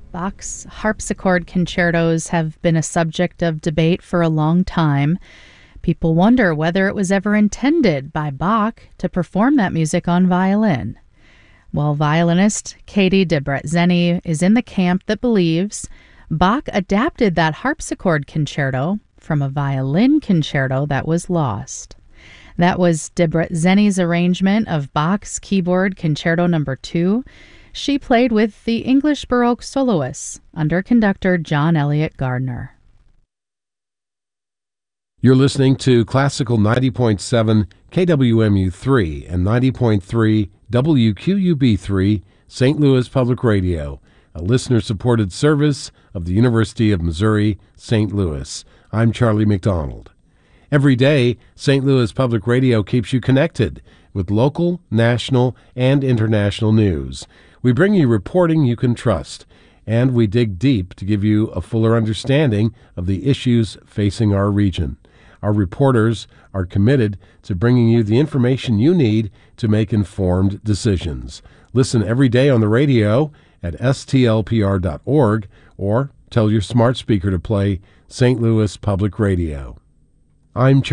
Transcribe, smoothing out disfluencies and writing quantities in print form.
Bach's harpsichord concertos have been a subject of debate for a long time. People wonder whether it was ever intended by Bach to perform that music on violin. Well, violinist Katie Debretzeni is in the camp that believes Bach adapted that harpsichord concerto from a violin concerto that was lost. That was Debretzeni's arrangement of Bach's Keyboard Concerto No. 2. She played with the English Baroque soloists under conductor John Elliott Gardner. You're listening to Classical 90.7 KWMU3 and 90.3 WQUB3 St. Louis Public Radio, a listener-supported service of the University of Missouri, St. Louis. I'm Charlie McDonald. Every day, St. Louis Public Radio keeps you connected with local, national, and international news. We bring you reporting you can trust, and we dig deep to give you a fuller understanding of the issues facing our region. Our reporters are committed to bringing you the information you need to make informed decisions. Listen every day on the radio at stlpr.org or tell your smart speaker to play St. Louis Public Radio. I'm